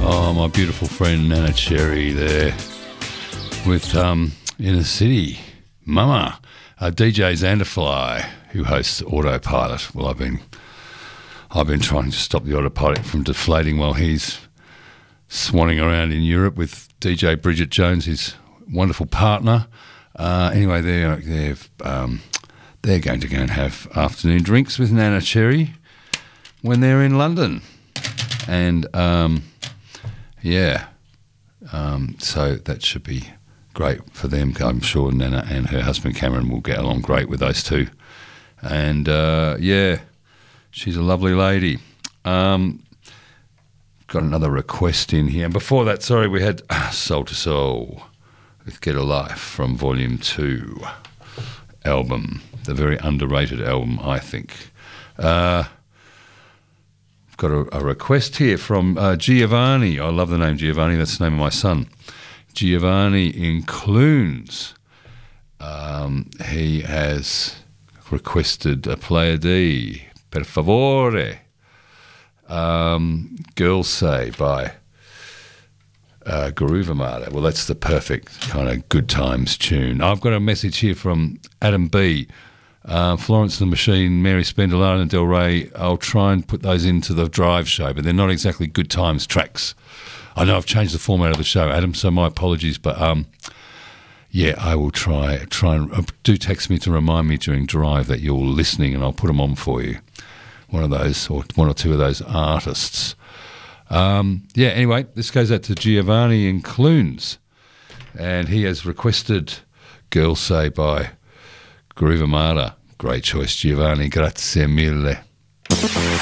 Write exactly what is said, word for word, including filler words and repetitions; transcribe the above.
Oh, my beautiful friend Nana Cherry there with um, Inner City. Mama, uh, D J Xanderfly, who hosts Autopilot. Well, I've been I've been trying to stop the autopilot from deflating while he's swanning around in Europe with D J Bridget Jones, his wonderful partner. Uh, anyway, they're they're um, they're going to go and have afternoon drinks with Nana Cherry when they're in London, and um, yeah, um, so that should be great for them. I'm sure Nana and her husband Cameron will get along great with those two, and uh, yeah, she's a lovely lady. Um, got another request in here, and before that, sorry, we had uh, Soul to Soul with Get a Life from Volume Two album, the very underrated album, I think. Uh, I've got a, a request here from uh, Giovanni. I love the name Giovanni. That's the name of my son. Giovanni in Clunes. Um, he has requested a Playa D, Per Favore, um, Girls Say by uh, Groove Armada. Well, that's the perfect kind of good times tune. I've got a message here from Adam B. Uh, Florence and the Machine, Mary Spender, Lana Del Rey. I'll try and put those into the drive show, but they're not exactly good times tracks. I know I've changed the format of the show, Adam, so my apologies, but um, yeah, I will try. Try and uh, do text me to remind me during drive that you're listening, and I'll put them on for you. One of those, or one or two of those artists. Um, yeah. Anyway, this goes out to Giovanni in Clunes, and he has requested "Girls Say" by Groove Armada. Great choice, Giovanni. Grazie mille.